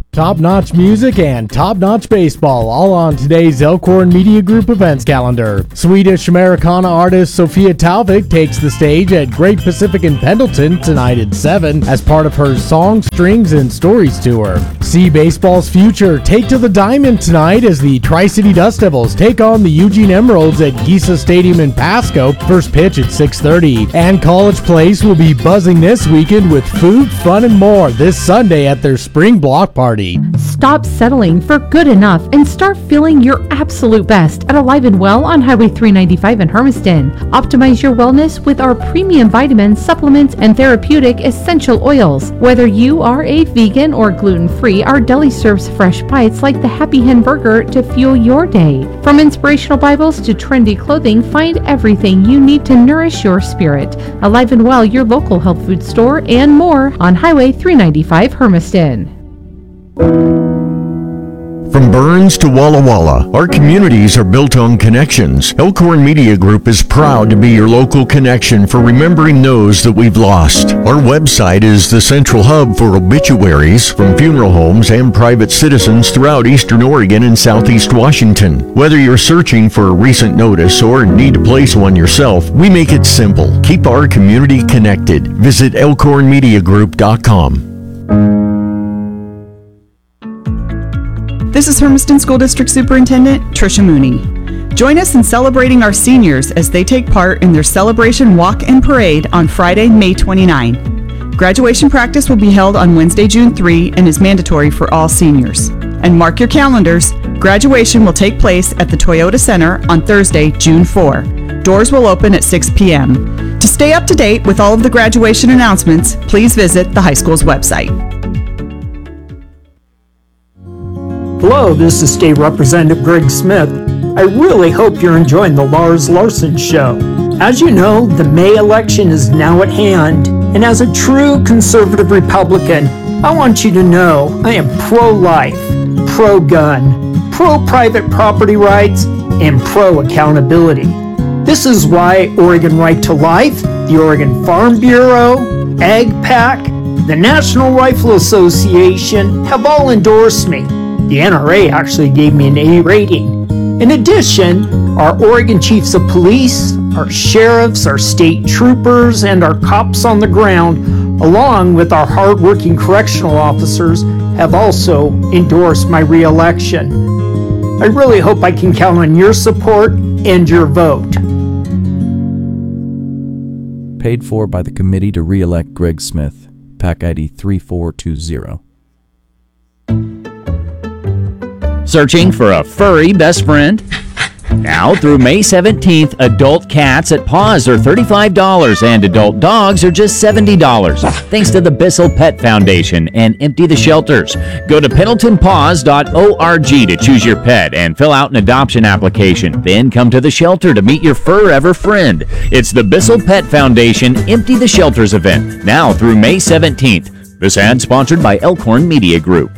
Top-notch music and top-notch baseball, all on today's Elkhorn Media Group events calendar. Swedish Americana artist Sofia Talvik takes the stage at Great Pacific in Pendleton tonight at 7 as part of her Songs, Strings, and Stories tour. See baseball's future take to the diamond tonight as the Tri-City Dust Devils take on the Eugene Emeralds at Gisa Stadium in Pasco. First pitch at 6:30. And College Place will be buzzing this weekend with food, fun, and more this Sunday at their spring block party. Stop settling for good enough and start feeling your absolute best at Alive and Well on Highway 395 in Hermiston. Optimize your wellness with our premium vitamins, supplements, and therapeutic essential oils. Whether you are a vegan or gluten-free, our deli serves fresh bites like the Happy Hen Burger to fuel your day. From inspirational Bibles to trendy clothing, find everything you need to nourish your spirit. Alive and Well, your local health food store, and more on Highway 395 Hermiston. From Burns to Walla Walla, our communities are built on connections. Elkhorn Media Group is proud to be your local connection for remembering those that we've lost. Our website is the central hub for obituaries from funeral homes and private citizens throughout Eastern Oregon and Southeast Washington. Whether you're searching for a recent notice or need to place one yourself, we make it simple. Keep our community connected. Visit elkhornmediagroup.com. This is Hermiston School District Superintendent Tricia Mooney. Join us in celebrating our seniors as they take part in their celebration walk and parade on Friday, May 29. Graduation practice will be held on Wednesday, June 3 and is mandatory for all seniors. And mark your calendars, graduation will take place at the Toyota Center on Thursday, June 4. Doors will open at 6 p.m. To stay up to date with all of the graduation announcements, please visit the high school's website. Hello, this is State Representative Greg Smith. I really hope you're enjoying the Lars Larson Show. As you know, the May election is now at hand, and as a true conservative Republican, I want you to know I am pro-life, pro-gun, pro-private property rights, and pro-accountability. This is why Oregon Right to Life, the Oregon Farm Bureau, AgPAC, the National Rifle Association have all endorsed me. The NRA actually gave me an A rating. In addition, our Oregon Chiefs of Police, our sheriffs, our state troopers, and our cops on the ground, along with our hardworking correctional officers, have also endorsed my re-election. I really hope I can count on your support and your vote. Paid for by the Committee to Re-elect Greg Smith, PAC ID 3420. Searching for a furry best friend? Now through May 17th, adult cats at Paws are $35 and adult dogs are just $70. Thanks to the Bissell Pet Foundation and Empty the Shelters. Go to pendletonpaws.org to choose your pet and fill out an adoption application. Then come to the shelter to meet your forever friend. It's the Bissell Pet Foundation Empty the Shelters event, now through May 17th. This ad sponsored by Elkhorn Media Group.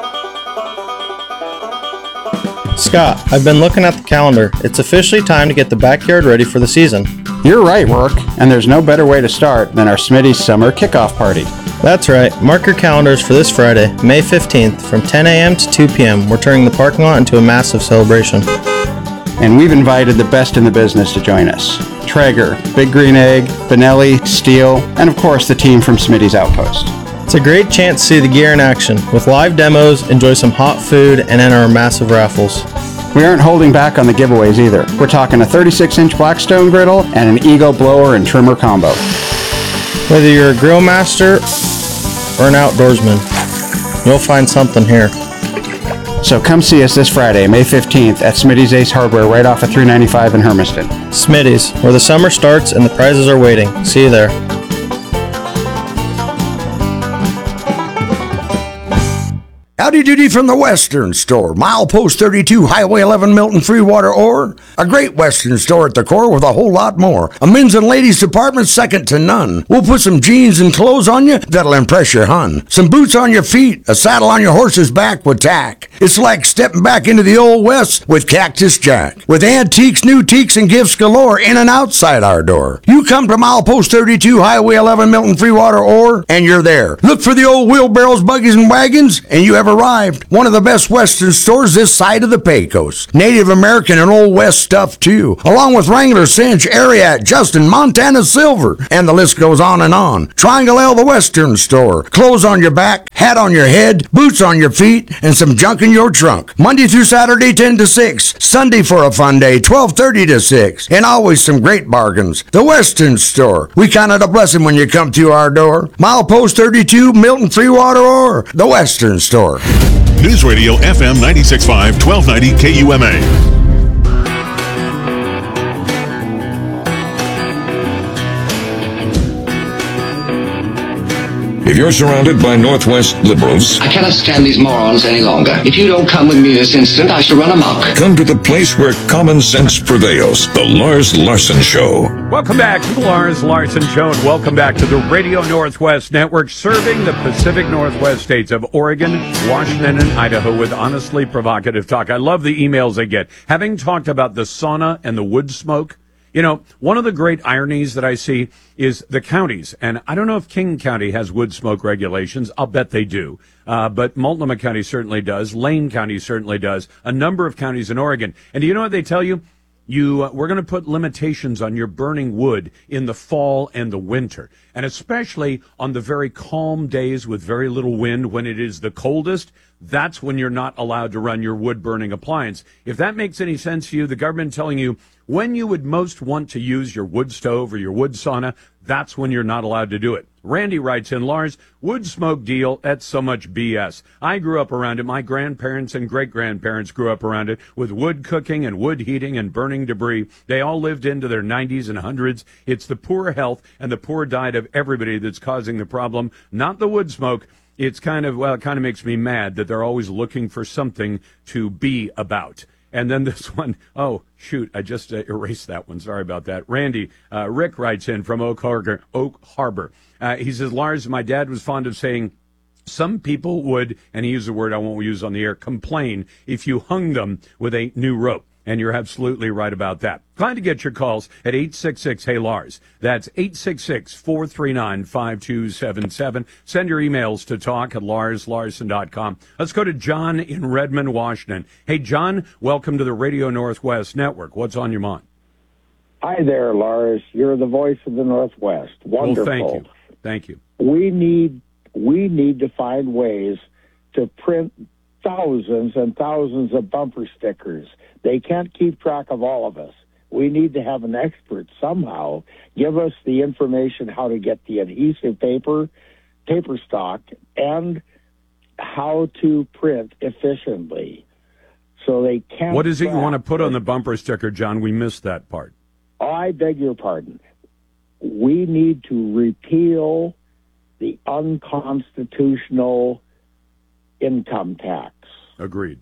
Scott, I've been looking at the calendar. It's officially time to get the backyard ready for the season. You're right, Rourke, and there's no better way to start than our Smitty's Summer Kickoff Party. That's right. Mark your calendars for this Friday, May 15th, from 10 a.m. to 2 p.m. We're turning the parking lot into a massive celebration. And we've invited the best in the business to join us. Traeger, Big Green Egg, Benelli, Steel, and of course the team from Smitty's Outpost. It's a great chance to see the gear in action. With live demos, enjoy some hot food, and enter our massive raffles. We aren't holding back on the giveaways either. We're talking a 36-inch Blackstone griddle and an Eagle blower and trimmer combo. Whether you're a grill master or an outdoorsman, you'll find something here. So come see us this Friday, May 15th at Smitty's Ace Hardware right off of 395 in Hermiston. Smitty's, where the summer starts and the prizes are waiting. See you there. Howdy doody from the Western Store, Milepost 32, Highway 11, Milton, Freewater, Ore. A great Western store at the core with a whole lot more. A men's and ladies department second to none. We'll put some jeans and clothes on you that'll impress your hun. Some boots on your feet, a saddle on your horse's back with tack. It's like stepping back into the Old West with Cactus Jack. With antiques, new teaks, and gifts galore in and outside our door. You come to Milepost 32, Highway 11, Milton, Freewater, Ore, and you're there. Look for the old wheelbarrows, buggies, and wagons, and you ever arrived. One of the best Western stores this side of the Pecos. Native American and Old West stuff too, along with Wrangler, Cinch, Ariat, Justin, Montana Silver, and the list goes on and on. Triangle L, the Western store. Clothes on your back, hat on your head, boots on your feet, and some junk in your trunk. Monday through Saturday, 10 to 6. Sunday for a fun day, 12:30 to 6. And always some great bargains. The Western store. We count it a blessing when you come to our door. Milepost 32, Milton Freewater, or the Western store. News Radio FM 96.5, 1290 KUMA. If you're surrounded by Northwest liberals, I cannot stand these morons any longer. If you don't come with me this instant, I shall run amok. come to the place where common sense prevails. The Lars Larson Show. Welcome back to the Lars Larson Show, and welcome back to the Radio Northwest Network, serving the Pacific Northwest states of Oregon, Washington, and Idaho with honestly provocative talk. I love the emails I get. Having talked about the sauna and the wood smoke, you know, one of the great ironies that I see is the counties, and I don't know if King County has wood smoke regulations. I'll bet they do. But Multnomah County certainly does. Lane County certainly does. A number of counties in Oregon. And do you know what they tell you? We're going to put limitations on your burning wood in the fall and the winter, and especially on the very calm days with very little wind when it is the coldest. That's when you're not allowed to run your wood burning appliance. If that makes any sense to you, the government telling you when you would most want to use your wood stove or your wood sauna, that's when you're not allowed to do it. Randy writes in, Lars, wood smoke deal, that's so much BS. I grew up around it. My grandparents and great-grandparents grew up around it with wood cooking and wood heating and burning debris. They all lived into their 90s and 100s. It's the poor health and the poor diet of everybody that's causing the problem, not the wood smoke. It's kind of makes me mad that they're always looking for something to be about. And then this one, oh, shoot, I just erased that one. Sorry about that. Randy, Rick writes in from Oak Harbor. He says, Lars, my dad was fond of saying, some people would, and he used a word I won't use on the air, complain if you hung them with a new rope. And you're absolutely right about that. Glad to get your calls at 866-HEY-LARS. That's 866-439-5277. Send your emails to talk@larslarson.com. Let's go to John in Redmond, Washington. Hey, John, welcome to the Radio Northwest Network. What's on your mind? Hi there, Lars. You're the voice of the Northwest. Wonderful. Well, thank you. We need to find ways to print thousands and thousands of bumper stickers. They can't keep track of all of us. We need to have an expert somehow give us the information how to get the adhesive paper stock, and how to print efficiently. So they can't. What is it you want to put on the bumper sticker, John? We missed that part. Oh, I beg your pardon. We need to repeal the unconstitutional income tax. Agreed.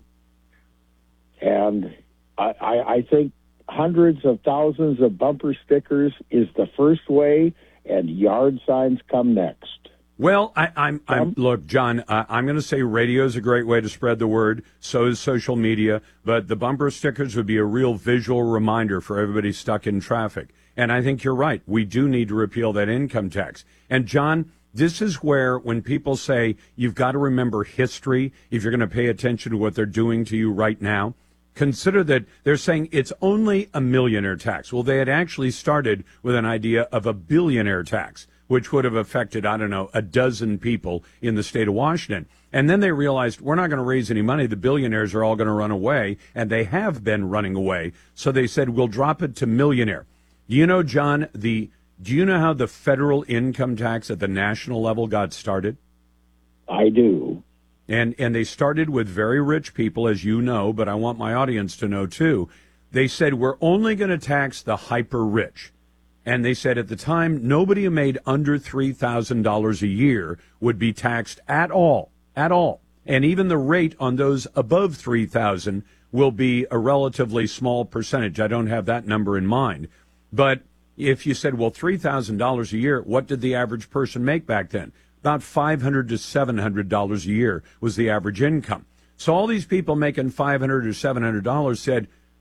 And I think hundreds of thousands of bumper stickers is the first way, and yard signs come next. Well, look, John, I'm going to say radio is a great way to spread the word. So is social media. But the bumper stickers would be a real visual reminder for everybody stuck in traffic. And I think you're right. We do need to repeal that income tax. And, John, this is where when people say you've got to remember history if you're going to pay attention to what they're doing to you right now. Consider that they're saying it's only a millionaire tax. Well, they had actually started with an idea of a billionaire tax, which would have affected, I don't know, a dozen people in the state of Washington. And then they realized we're not going to raise any money. The billionaires are all going to run away, and they have been running away. So they said, we'll drop it to millionaire. You know, John, do you know how the federal income tax at the national level got started? I do. And they started with very rich people, as you know, but I want my audience to know, too. They said, we're only going to tax the hyper-rich. And they said at the time, nobody who made under $3,000 a year would be taxed at all. And even the rate on those above $3,000 will be a relatively small percentage. I don't have that number in mind. But if you said, well, $3,000 a year, what did the average person make back then? About $500 to $700 a year was the average income. So all these people making $500 or $700 said,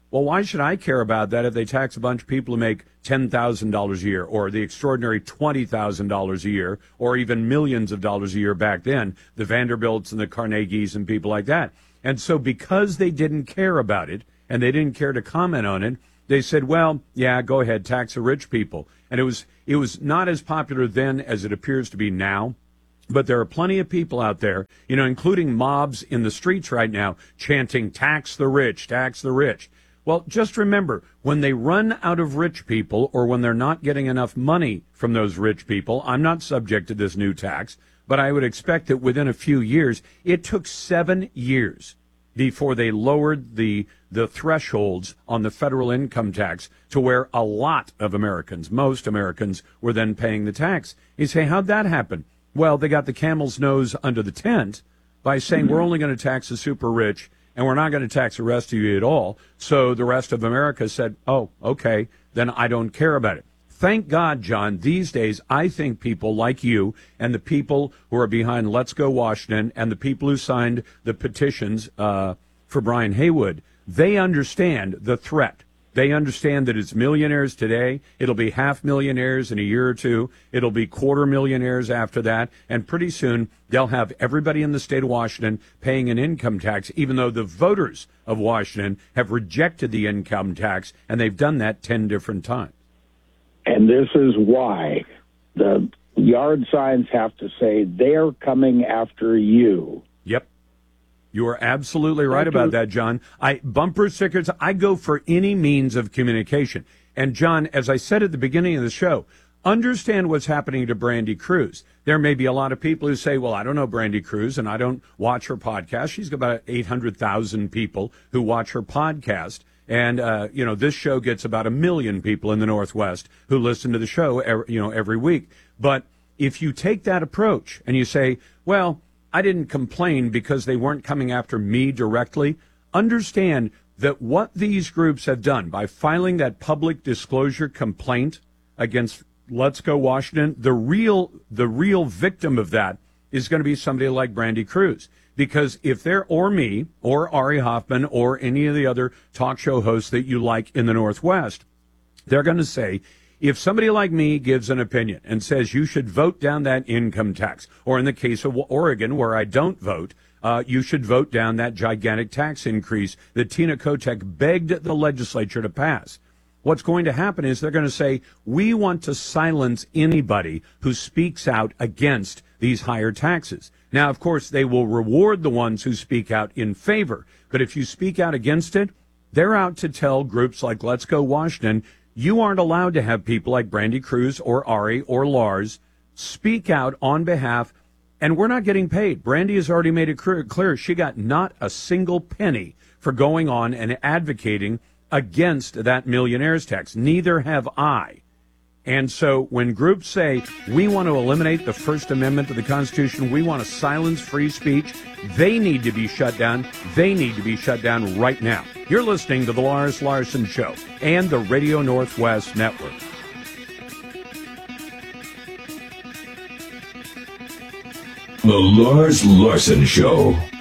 Well, why should I care about that if they tax a bunch of people who make $10,000 a year or the extraordinary $20,000 a year or even millions of dollars a year back then, the Vanderbilts and the Carnegies and people like that. And so because they didn't care about it and they didn't care to comment on it, they said, well, yeah, go ahead, tax the rich people. And it was not as popular then as it appears to be now. But there are plenty of people out there, including mobs in the streets right now, chanting, tax the rich, tax the rich. Well, just remember, when they run out of rich people or when they're not getting enough money from those rich people, I'm not subject to this new tax, but I would expect that within a few years, it took 7 years before they lowered the thresholds on the federal income tax to where a lot of Americans, most Americans, were then paying the tax. You say, how'd that happen? Well, they got the camel's nose under the tent by saying we're only going to tax the super rich and we're not going to tax the rest of you at all. So the rest of America said, oh, okay, then I don't care about it. Thank God, John, these days, I think people like you and the people who are behind Let's Go Washington and the people who signed the petitions for Brian Haywood, they understand the threat. They understand that it's millionaires today. It'll be half millionaires in a year or two. It'll be quarter millionaires after that. And pretty soon, they'll have everybody in the state of Washington paying an income tax, even though the voters of Washington have rejected the income tax, and they've done that 10 different times. And this is why the yard signs have to say, they're coming after you. Yep. You are absolutely right about that, John. Bumper stickers, I go for any means of communication. And, John, as I said at the beginning of the show, understand what's happening to Brandy Cruz. There may be a lot of people who say, well, I don't know Brandy Cruz, and I don't watch her podcast. She's got about 800,000 people who watch her podcast. And, this show gets about 1 million people in the Northwest who listen to the show, every week. But if you take that approach and you say, well, I didn't complain because they weren't coming after me directly, understand that what these groups have done by filing that public disclosure complaint against Let's Go Washington, the real victim of that is going to be somebody like Brandy Cruz. Because if they're, or me, or Ari Hoffman, or any of the other talk show hosts that you like in the Northwest, they're going to say, if somebody like me gives an opinion and says you should vote down that income tax, or in the case of Oregon, where I don't vote, you should vote down that gigantic tax increase that Tina Kotek begged the legislature to pass. What's going to happen is they're going to say, we want to silence anybody who speaks out against these higher taxes. Now, of course, they will reward the ones who speak out in favor. But if you speak out against it, they're out to tell groups like Let's Go Washington, you aren't allowed to have people like Brandy Cruz or Ari or Lars speak out on behalf, and we're not getting paid. Brandy has already made it clear she got not a single penny for going on and advocating against that millionaire's tax. Neither have I. And so when groups say, we want to eliminate the First Amendment to the Constitution, we want to silence free speech, they need to be shut down. They need to be shut down right now. You're listening to The Lars Larson Show and the Radio Northwest Network. The Lars Larson Show.